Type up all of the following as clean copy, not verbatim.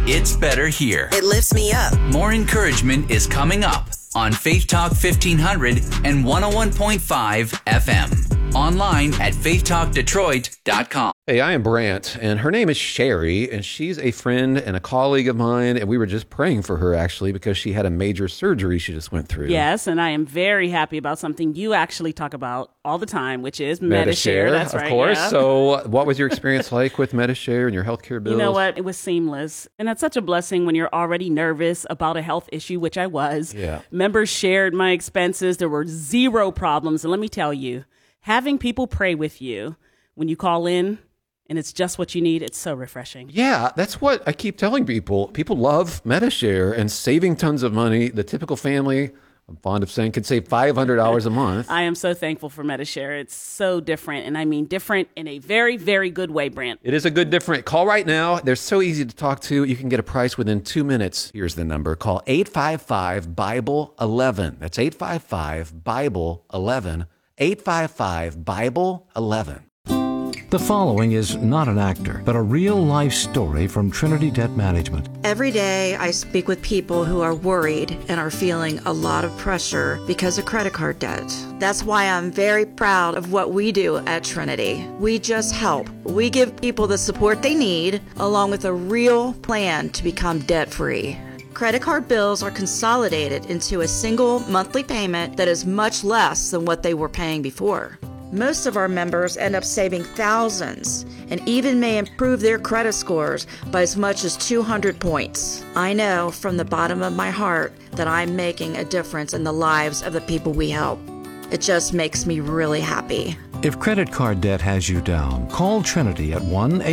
It's better here. It lifts me up. More encouragement is coming up on Faith Talk 1500 and 101.5 FM. Online at faithtalkdetroit.com. Hey, I am Brant, and her name is Sherry, and she's a friend and a colleague of mine, and we were just praying for her, actually, because she had a major surgery she just went through. Yes, and I am very happy about something you actually talk about all the time, which is Medi-Share. That's right. Of course. Yeah. So what was your experience like with Medi-Share and your healthcare bills? You know what? It was seamless. And that's such a blessing when you're already nervous about a health issue, which I was. Yeah. Members shared my expenses. There were zero problems. And let me tell you, having people pray with you when you call in, and it's just what you need, it's so refreshing. Yeah, that's what I keep telling people. People love Medi-Share and saving tons of money. The typical family, I'm fond of saying, could save $500 a month. I am so thankful for Medi-Share. It's so different, and I mean different in a very, very good way, Brant. It is a good different. Call right now. They're so easy to talk to. You can get a price within 2 minutes. Here's the number. Call 855-BIBLE-11. That's 855-BIBLE-11. 855-BIBLE-11. The following is not an actor, but a real-life story from Trinity Debt Management. Every day I speak with people who are worried and are feeling a lot of pressure because of credit card debt. That's why I'm very proud of what we do at Trinity. We just help. We give people the support they need, along with a real plan to become debt-free. Credit card bills are consolidated into a single monthly payment that is much less than what they were paying before. Most of our members end up saving thousands and even may improve their credit scores by as much as 200 points. I know from the bottom of my heart that I'm making a difference in the lives of the people we help. It just makes me really happy. If credit card debt has you down, call Trinity at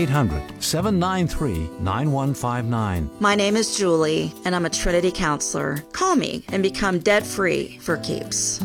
1-800-793-9159. My name is Julie, and I'm a Trinity counselor. Call me and become debt-free for keeps.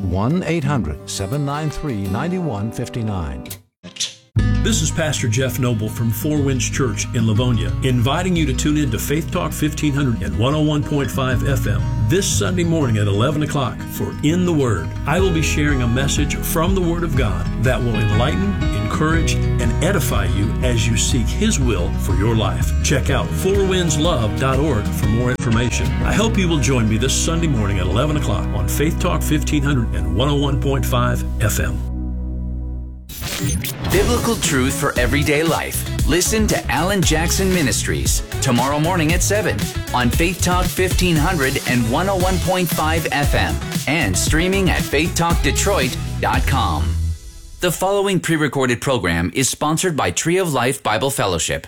1-800-793-9159. This is Pastor Jeff Noble from Four Winds Church in Livonia, inviting you to tune in to Faith Talk 1500 and 101.5 FM this Sunday morning at 11 o'clock for In the Word. I will be sharing a message from the Word of God that will enlighten, encourage, and edify you as you seek His will for your life. Check out fourwindslove.org for more information. I hope you will join me this Sunday morning at 11 o'clock on Faith Talk 1500 and 101.5 FM. Biblical truth for everyday life. Listen to Alan Jackson Ministries tomorrow morning at 7 on Faith Talk 1500 and 101.5 FM and streaming at faithtalkdetroit.com. The following pre-recorded program is sponsored by Tree of Life Bible Fellowship.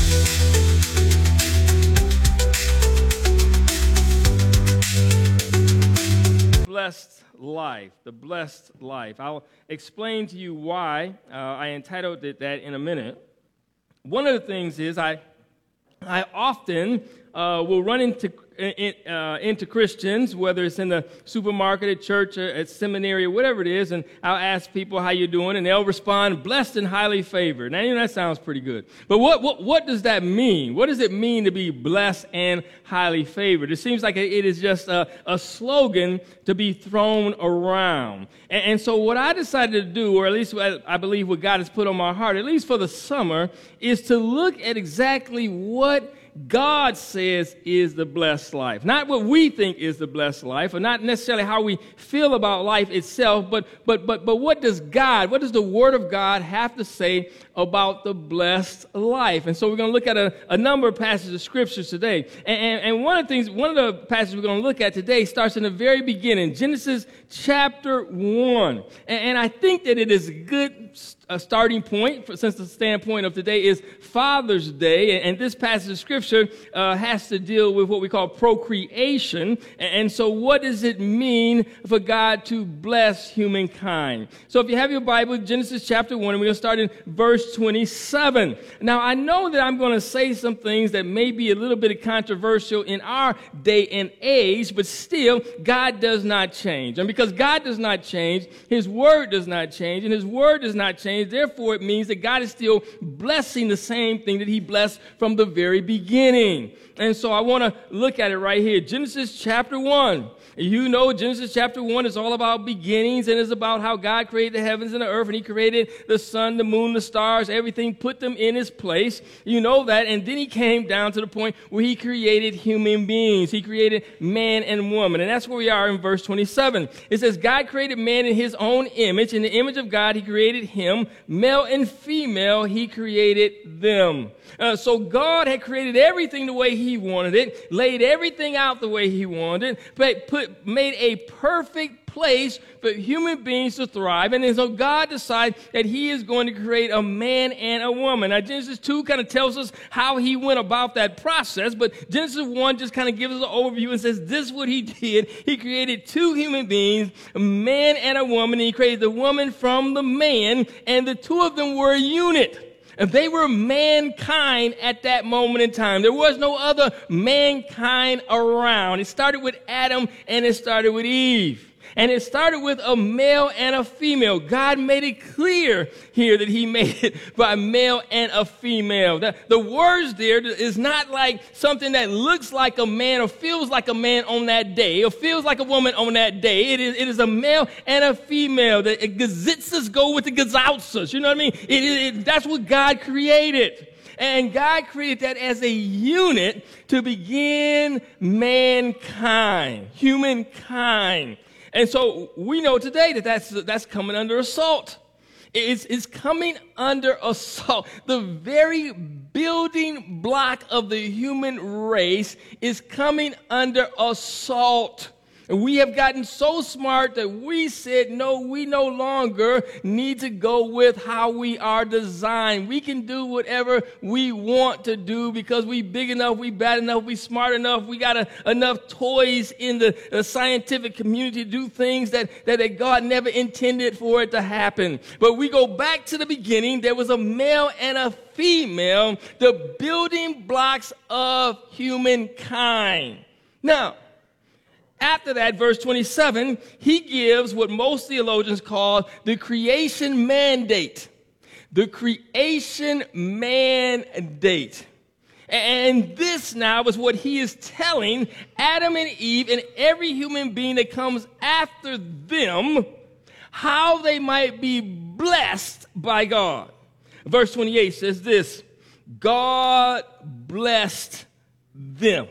The blessed life. I'll explain to you why I entitled it that in a minute. One of the things is I often will run into Christians, whether it's in the supermarket, at church, or at seminary, or whatever it is, and I'll ask people how you doing, and they'll respond, blessed and highly favored. Now, you know, that sounds pretty good. But what does that mean? What does it mean to be blessed and highly favored? It seems like it is just a slogan to be thrown around. And so what I decided to do, or at least I believe what God has put on my heart, at least for the summer, is to look at exactly what God says is the blessed life. Not what we think is the blessed life, or not necessarily how we feel about life itself, but what does the Word of God have to say about the blessed life? And so we're going to look at a number of passages of Scriptures today. And one of the passages we're going to look at today starts in the very beginning, Genesis chapter 1. And I think that it is a good starting point, since the standpoint of today is Father's Day, and this passage of Scripture has to deal with what we call procreation. And so what does it mean for God to bless humankind? So if you have your Bible, Genesis chapter 1, and we're going to start in verse 27. Now, I know that I'm going to say some things that may be a little bit controversial in our day and age, but still, God does not change. And because God does not change, His Word does not change, and His Word does not change, therefore it means that God is still blessing the same thing that He blessed from the very beginning. And so I want to look at it right here. Genesis chapter 1. You know, Genesis chapter 1 is all about beginnings, and it's about how God created the heavens and the earth, and He created the sun, the moon, the stars, stars, everything, put them in his place. You know that. And then he came down to the point where he created human beings. He created man and woman. And that's where we are in verse 27. It says, God created man in his own image. In the image of God, he created him. Male and female, he created them. So God had created everything the way he wanted it, laid everything out the way he wanted, but made a perfect place for human beings to thrive. And then so God decided that he is going to create a man and a woman. Now, Genesis 2 kind of tells us how he went about that process, but Genesis 1 just kind of gives us an overview and says this is what he did. He created two human beings, a man and a woman, and he created the woman from the man, and the two of them were a unit. And they were mankind at that moment in time. There was no other mankind around. It started with Adam and it started with Eve. And it started with a male and a female. God made it clear here that he made it by male and a female. The words there is not like something that looks like a man or feels like a man on that day or feels like a woman on that day. It is a male and a female. The gazitzes go with the gazoutzes. You know what I mean? That's what God created. And God created that as a unit to begin mankind, humankind. And so we know today that that's coming under assault. It's coming under assault. The very building block of the human race is coming under assault. And we have gotten so smart that we said, no, we no longer need to go with how we are designed. We can do whatever we want to do because we big enough, we bad enough, we smart enough, we got enough toys in the scientific community to do things that God never intended for it to happen. But we go back to the beginning. There was a male and a female, the building blocks of humankind. Now, after that, verse 27, he gives what most theologians call the creation mandate. The creation mandate. And this now is what he is telling Adam and Eve and every human being that comes after them, how they might be blessed by God. Verse 28 says this, God blessed them.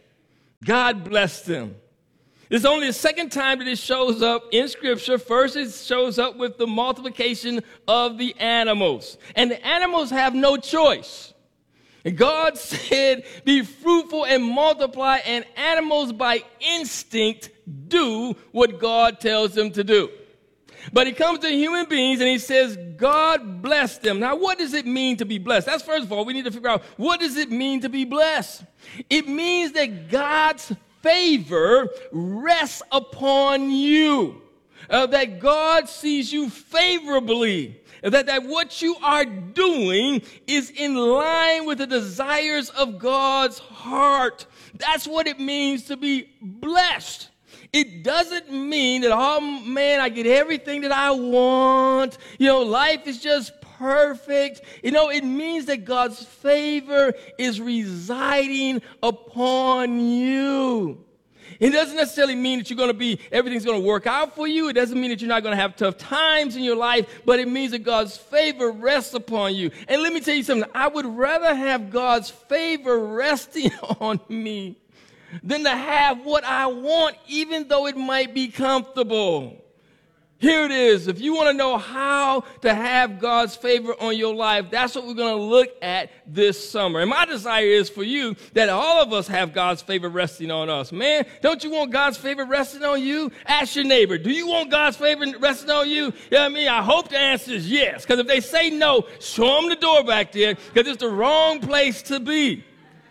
God blessed them. It's only the second time that it shows up in Scripture. First, it shows up with the multiplication of the animals. And the animals have no choice. And God said, be fruitful and multiply, and animals by instinct do what God tells them to do. But he comes to human beings and he says, God bless them. Now, what does it mean to be blessed? That's first of all, we need to figure out, what does it mean to be blessed? It means that God's favor rests upon you, that God sees you favorably, that what you are doing is in line with the desires of God's heart. That's what it means to be blessed. It doesn't mean that, oh man, I get everything that I want. Life is just perfect. It means that God's favor is residing upon you. It doesn't necessarily mean that everything's going to work out for you. It doesn't mean that you're not going to have tough times in your life, but it means that God's favor rests upon you. And let me tell you something. I would rather have God's favor resting on me than to have what I want, even though it might be comfortable. Here it is. If you want to know how to have God's favor on your life, that's what we're going to look at this summer. And my desire is for you that all of us have God's favor resting on us. Man, don't you want God's favor resting on you? Ask your neighbor, do you want God's favor resting on you? You know what I mean? I hope the answer is yes. Because if they say no, show them the door back there, because it's the wrong place to be.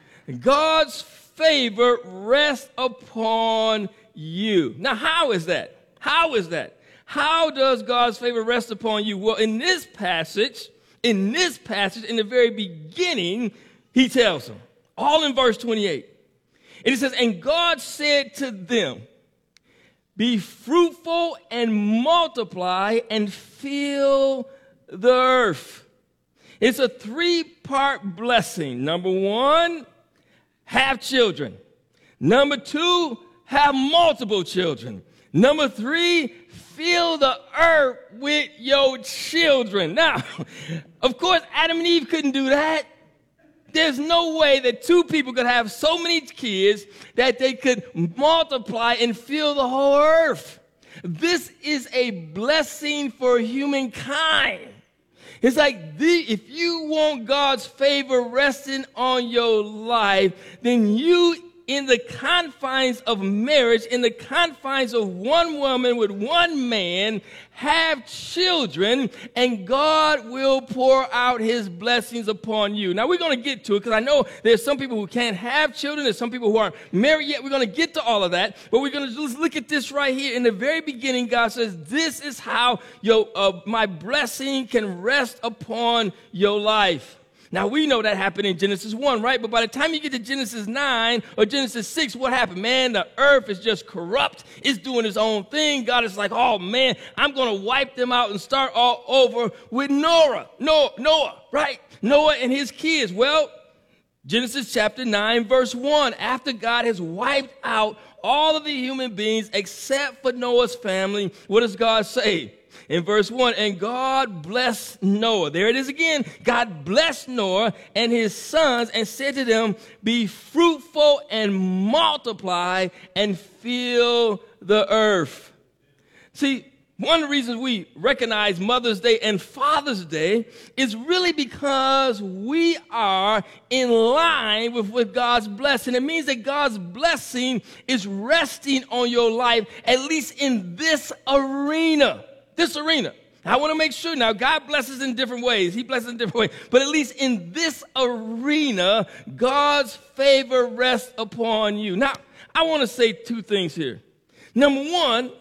God's favor rests upon you. Now, how is that? How is that? How does God's favor rest upon you? Well, in this passage, in the very beginning, he tells them, all in verse 28. And it says, and God said to them, be fruitful and multiply and fill the earth. It's a three-part blessing. Number one, have children. Number two, have multiple children. Number three, fill the earth with your children. Now, of course, Adam and Eve couldn't do that. There's no way that two people could have so many kids that they could multiply and fill the whole earth. This is a blessing for humankind. It's like if you want God's favor resting on your life, then you, in the confines of marriage, in the confines of one woman with one man, have children, and God will pour out his blessings upon you. Now, we're going to get to it because I know there's some people who can't have children. There's some people who aren't married yet. We're going to get to all of that, but we're going to just look at this right here. In the very beginning, God says, this is how my blessing can rest upon your life. Now, we know that happened in Genesis 1, right? But by the time you get to Genesis 9 or Genesis 6, what happened? Man, the earth is just corrupt. It's doing its own thing. God is like, oh, man, I'm going to wipe them out and start all over with Noah, right? Noah and his kids. Well, Genesis chapter 9, verse 1, after God has wiped out all of the human beings except for Noah's family, what does God say? In verse 1, and God blessed Noah. There it is again. God blessed Noah and his sons and said to them, be fruitful and multiply and fill the earth. See, one of the reasons we recognize Mother's Day and Father's Day is really because we are in line with God's blessing. It means that God's blessing is resting on your life, at least in this arena. I want to make sure now, God blesses in different ways. He blesses in different ways. But at least in this arena, God's favor rests upon you. Now, I want to say two things here. Number one,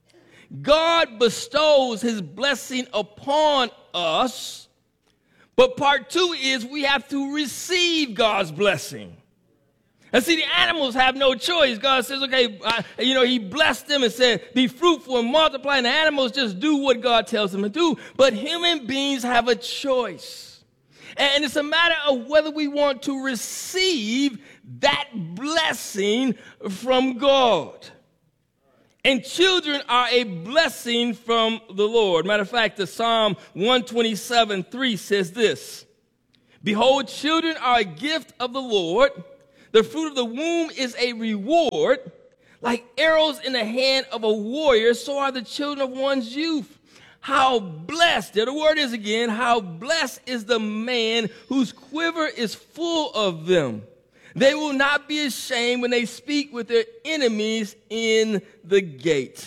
God bestows his blessing upon us. But part two is we have to receive God's blessing. And see, the animals have no choice. God says, okay, he blessed them and said, be fruitful and multiply. And the animals just do what God tells them to do. But human beings have a choice. And it's a matter of whether we want to receive that blessing from God. And children are a blessing from the Lord. Matter of fact, the Psalm 127:3 says this, behold, children are a gift of the Lord. The fruit of the womb is a reward. Like arrows in the hand of a warrior, so are the children of one's youth. How blessed, there the word is again, how blessed is the man whose quiver is full of them. They will not be ashamed when they speak with their enemies in the gate.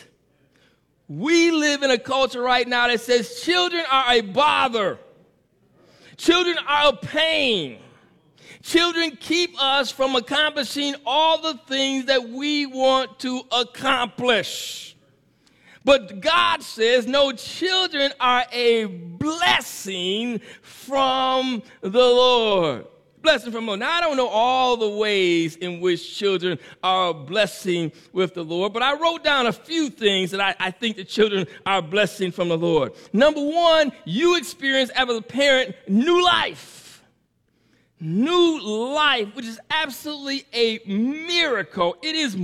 We live in a culture right now that says children are a bother. Children are a pain. Children keep us from accomplishing all the things that we want to accomplish. But God says, no, children are a blessing from the Lord. Blessing from the Lord. Now, I don't know all the ways in which children are a blessing with the Lord, but I wrote down a few things that I think that children are a blessing from the Lord. Number one, you experience as a parent new life. New life, which is absolutely a miracle. It is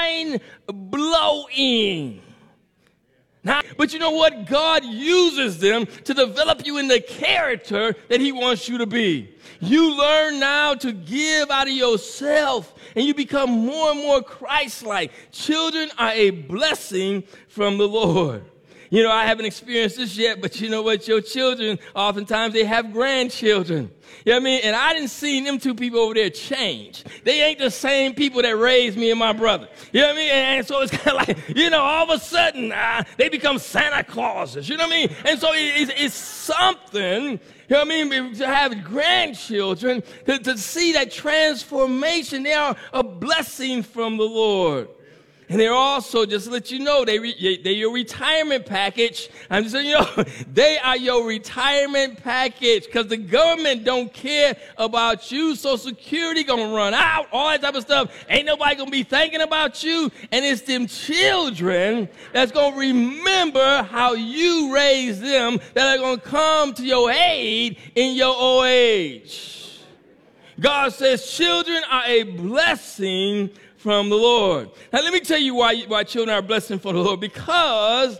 mind-blowing. Now, but you know what? God uses them to develop you in the character that he wants you to be. You learn now to give out of yourself, and you become more and more Christ-like. Children are a blessing from the Lord. You know, I haven't experienced this yet, but you know what? Your children, oftentimes they have grandchildren. You know what I mean? And I didn't see them two people over there change. They ain't the same people that raised me and my brother. You know what I mean? And so it's kind of like, all of a sudden, they become Santa Clauses. You know what I mean? And so it's something, you know what I mean, to have grandchildren, to see that transformation. They are a blessing from the Lord. And they're also, just to let you know, they're your retirement package. I'm just saying, they are your retirement package because the government don't care about you. Social Security going to run out, all that type of stuff. Ain't nobody going to be thinking about you. And it's them children that's going to remember how you raised them that are going to come to your aid in your old age. God says children are a blessing from the Lord. Now, let me tell you why children are a blessing from the Lord. Because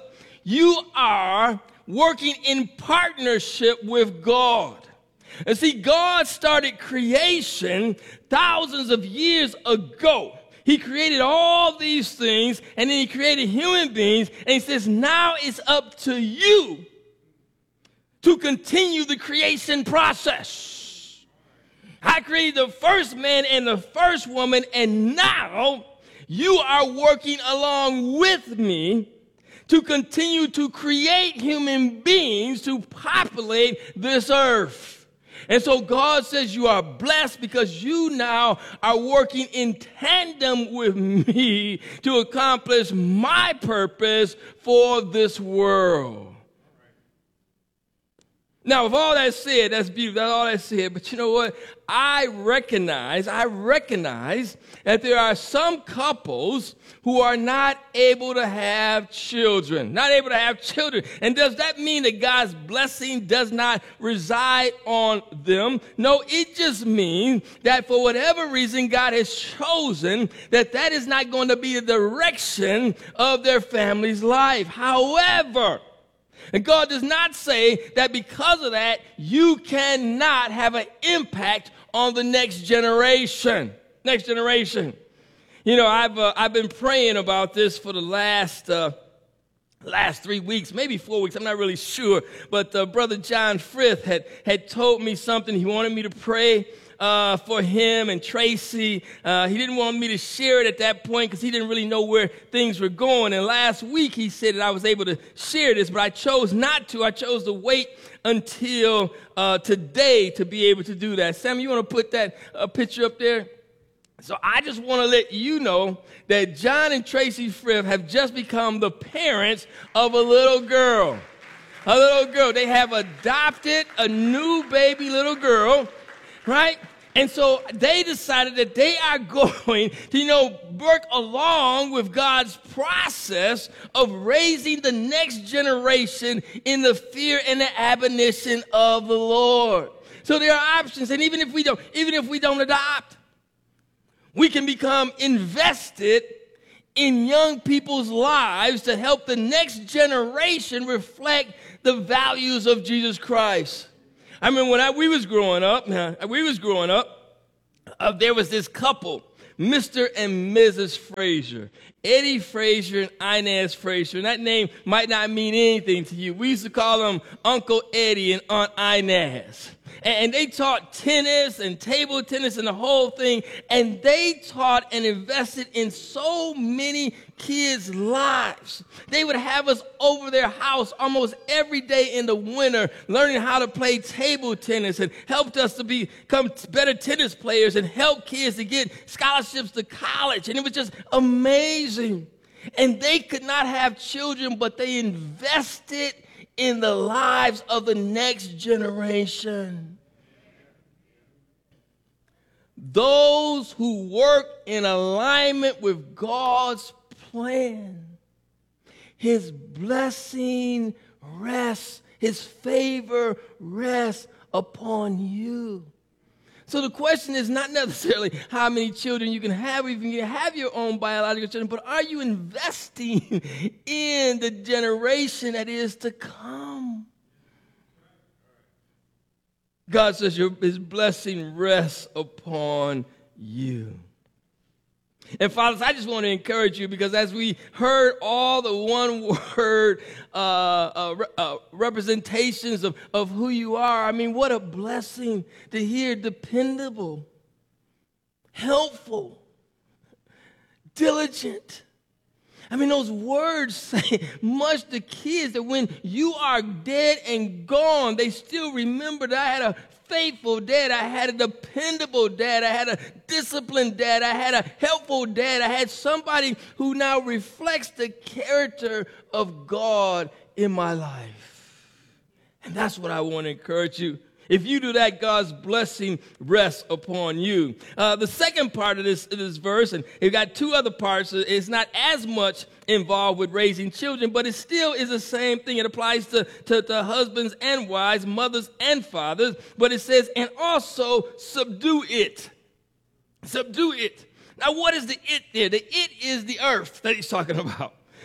you are working in partnership with God. And see, God started creation thousands of years ago. He created all these things, and then he created human beings, and he says, now it's up to you to continue the creation process. I created the first man and the first woman, and now you are working along with me to continue to create human beings to populate this earth. And so God says you are blessed because you now are working in tandem with me to accomplish my purpose for this world. Now, with all that said, that's beautiful, that's all that said, but you know what? I recognize that there are some couples who are not able to have children, And does that mean that God's blessing does not reside on them? No, it just means that for whatever reason God has chosen that is not going to be the direction of their family's life. However, and God does not say that because of that, you cannot have an impact on the next generation. You know, I've been praying about this for the last 3 weeks, maybe 4 weeks. I'm not really sure. But Brother John Frith had told me something. He wanted me to pray for him and Tracy. He didn't want me to share it at that point because he didn't really know where things were going. And last week he said that I was able to share this, but I chose not to. I chose to wait until today to be able to do that. Sam, you want to put that picture up there? So I just want to let you know that John and Tracy Frith have just become the parents of a little girl. They have adopted a new baby little girl, right? And so they decided that they are going to, work along with God's process of raising the next generation in the fear and the admonition of the Lord. So there are options. And even if we don't adopt, we can become invested in young people's lives to help the next generation reflect the values of Jesus Christ. I remember when we was growing up, there was this couple, Mr. and Mrs. Frazier, Eddie Frazier and Inez Frazier. And that name might not mean anything to you. We used to call them Uncle Eddie and Aunt Inez. And they taught tennis and table tennis and the whole thing. And they taught and invested in so many kids' lives. They would have us over their house almost every day in the winter, learning how to play table tennis, and helped us to become better tennis players and help kids to get scholarships to college. And it was just amazing. And they could not have children, but they invested in the lives of the next generation. Those who work in alignment with God's plan, His blessing rests, His favor rests upon you. So the question is not necessarily how many children you can have, or if you can have your own biological children, but are you investing in the generation that is to come? God says His blessing rests upon you. And fathers, I just want to encourage you, because as we heard all the one-word representations of who you are, I mean, what a blessing to hear dependable, helpful, diligent. I mean, those words say much to kids that when you are dead and gone, they still remember that I had a faithful dad, I had a dependable dad, I had a disciplined dad, I had a helpful dad, I had somebody who now reflects the character of God in my life. And that's what I want to encourage you. If you do that, God's blessing rests upon you. The second part of this verse, and we've got two other parts, it's not as much involved with raising children, but it still is the same thing. It applies to husbands and wives, mothers and fathers, but it says, and also subdue it. Subdue it. Now, what is the it there? The it is the earth that he's talking about.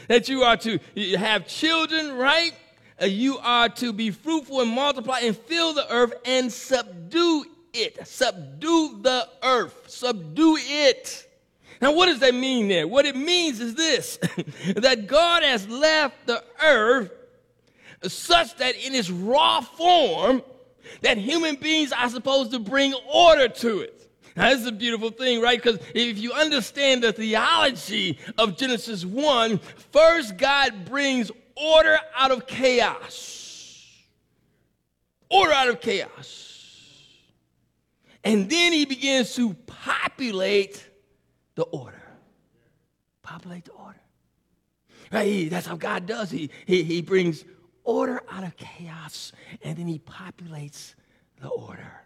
that you are to have children, right? You are to be fruitful and multiply and fill the earth and subdue it. Subdue the earth. Subdue it. Now, what does that mean there? What it means is this, that God has left the earth such that in its raw form, that human beings are supposed to bring order to it. Now, this is a beautiful thing, right? Because if you understand the theology of Genesis 1, first God brings order out of chaos. Order out of chaos. And then he begins to populate the order. Populate the order. Right? That's how God does. He brings order out of chaos, and then he populates the order.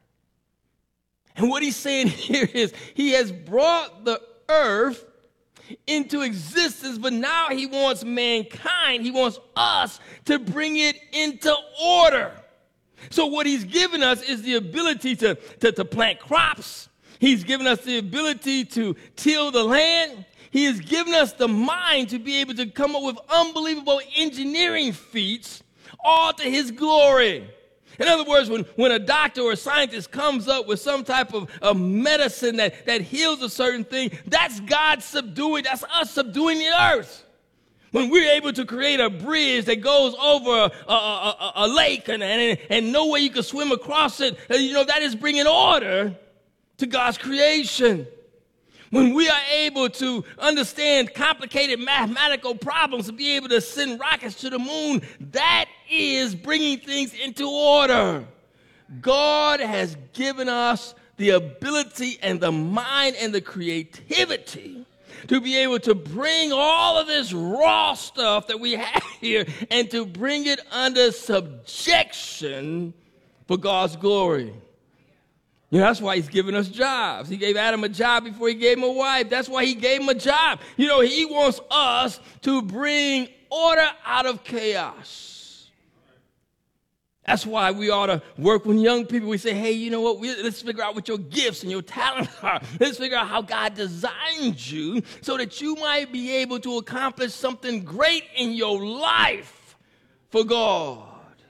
And what he's saying here is he has brought the earth into existence, but now he wants mankind, he wants us to bring it into order. So what he's given us is the ability to plant crops. He's given us the ability to till the land. He has given us the mind to be able to come up with unbelievable engineering feats, all to his glory. In other words, when a doctor or a scientist comes up with some type of medicine that heals a certain thing, that's God subduing, that's us subduing the earth. When we're able to create a bridge that goes over a lake and no way you can swim across it, that is bringing order to God's creation. When we are able to understand complicated mathematical problems and be able to send rockets to the moon, that is bringing things into order. God has given us the ability and the mind and the creativity to be able to bring all of this raw stuff that we have here and to bring it under subjection for God's glory. That's why he's given us jobs. He gave Adam a job before he gave him a wife. That's why he gave him a job. He wants us to bring order out of chaos. That's why we ought to work with young people. We say, hey, you know what? Let's figure out what your gifts and your talents are. Let's figure out how God designed you so that you might be able to accomplish something great in your life for God.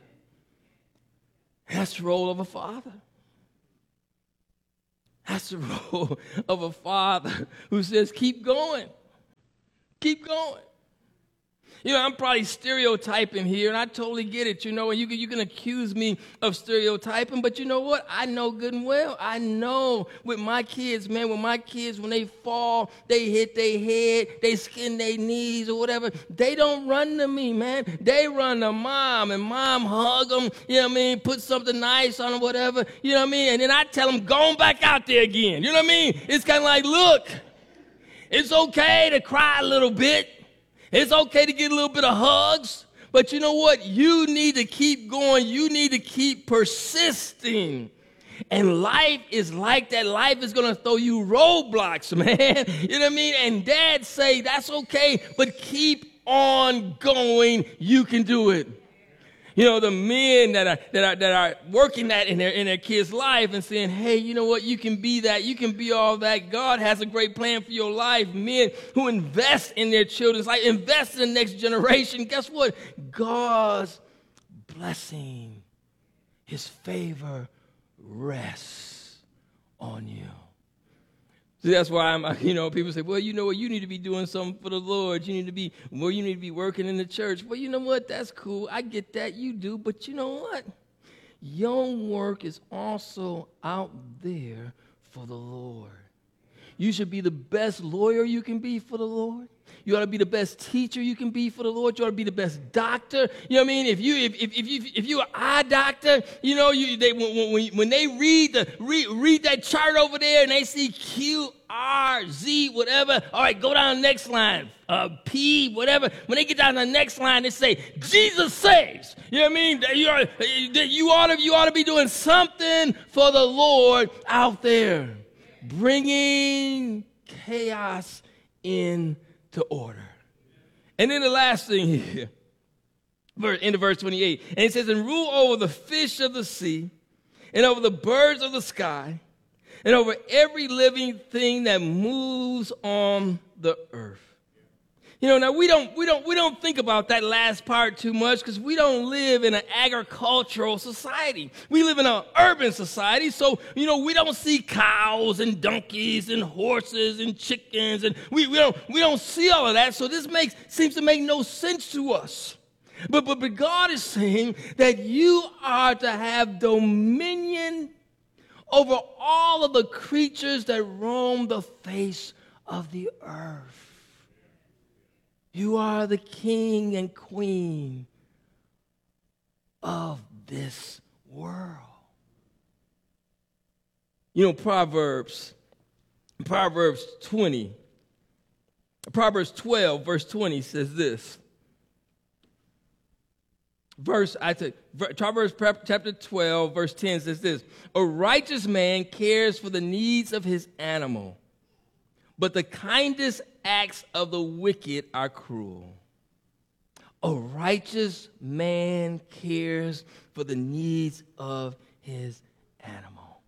That's the role of a father. That's the role of a father who says, keep going. Keep going. I'm probably stereotyping here, and I totally get it, and you can accuse me of stereotyping, but you know what? I know good and well. I know with my kids, man, when they fall, they hit their head, they skin their knees or whatever, they don't run to me, man. They run to mom, and mom hug them, put something nice on them, whatever, and then I tell them, go on back out there again, It's kind of like, look, it's okay to cry a little bit. It's okay to get a little bit of hugs, but you know what? You need to keep going. You need to keep persisting. And life is like that. Life is going to throw you roadblocks, man. And Dad say, that's okay, but keep on going. You can do it. The men that are working that in their kids' life and saying, hey, you know what? You can be that. You can be all that. God has a great plan for your life. Men who invest in their children's life, invest in the next generation. Guess what? God's blessing, his favor rests on you. So that's why people say, well, you know what, you need to be doing something for the Lord. You need to be working in the church. Well, you know what, that's cool. I get that, you do. But you know what? Your work is also out there for the Lord. You should be the best lawyer you can be for the Lord. You ought to be the best teacher you can be for the Lord. You ought to be the best doctor. If you're an eye doctor, when they read that chart over there and they see Q, R, Z, whatever. All right, go down the next line. P, whatever. When they get down to the next line, they say, Jesus saves. You ought to be doing something for the Lord out there, bringing chaos into order. And then the last thing here, into verse 28, and it says, and rule over the fish of the sea, and over the birds of the sky, and over every living thing that moves on the earth. Now we don't think about that last part too much because we don't live in an agricultural society. We live in an urban society, so we don't see cows and donkeys and horses and chickens, and we don't see all of that. So this seems to make no sense to us. But God is saying that you are to have dominion over all of the creatures that roam the face of the earth. You are the king and queen of this world. Proverbs 12, verse 20 says this. Proverbs chapter 12, verse 10 says this. A righteous man cares for the needs of his animal, but the kindest acts of the wicked are cruel. A righteous man cares for the needs of his animal.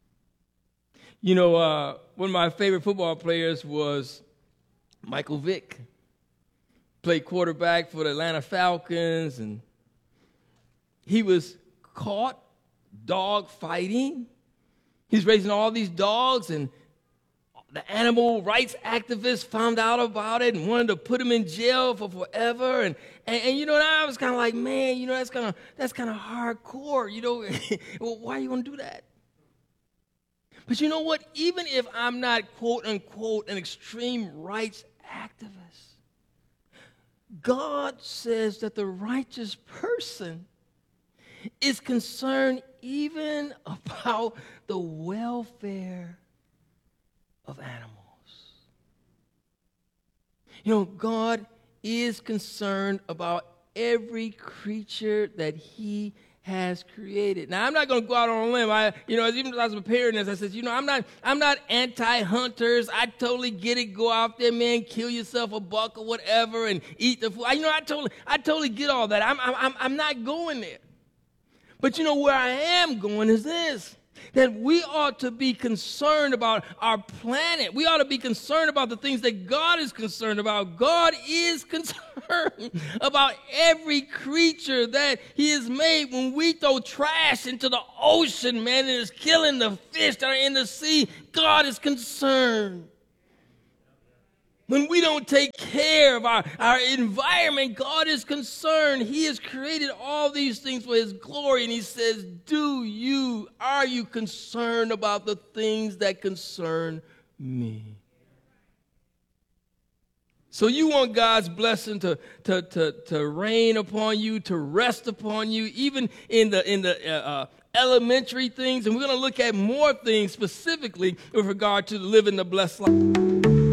One of my favorite football players was Michael Vick. Played quarterback for the Atlanta Falcons, and he was caught dog fighting. He's raising all these dogs, and the animal rights activists found out about it and wanted to put him in jail for forever. And I was kind of like, man, that's kind of hardcore. Well, why are you going to do that? But you know what? Even if I'm not, quote unquote, an extreme rights activist, God says that the righteous person is concerned even about the welfare of animals. God is concerned about every creature that he has created. Now, I'm not going to go out on a limb. Even as I was preparing this, I said, I'm not anti-hunters. I totally get it. Go out there, man, kill yourself a buck or whatever, and eat the food. I totally get all that. I'm not going there. But where I am going is this, that we ought to be concerned about our planet. We ought to be concerned about the things that God is concerned about. God is concerned about every creature that he has made. When we throw trash into the ocean, man, it is killing the fish that are in the sea. God is concerned. When we don't take care of our environment, God is concerned. He has created all these things for his glory, and he says, are you concerned about the things that concern me? So you want God's blessing to rain upon you, to rest upon you, even in the elementary things. And we're going to look at more things specifically with regard to living the blessed life.